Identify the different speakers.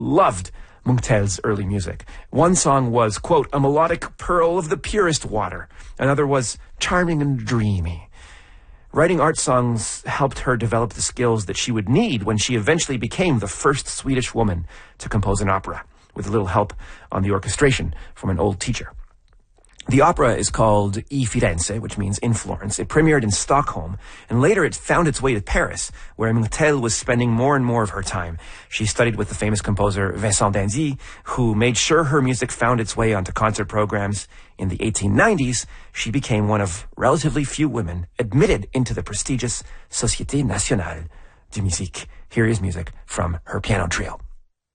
Speaker 1: loved Munktel's early music. One song was, quote, a melodic pearl of the purest water. Another was charming and dreamy. Writing art songs helped her develop the skills that she would need when she eventually became the first Swedish woman to compose an opera, with a little help on the orchestration from an old teacher. The opera is called I Firenze, which means in Florence. It premiered in Stockholm, and later it found its way to Paris, where Munktel was spending more and more of her time. She studied with the famous composer Vincent d'Indy, who made sure her music found its way onto concert programs. In the 1890s, she became one of relatively few women admitted into the prestigious Société Nationale de Musique. Here is music from her piano trio.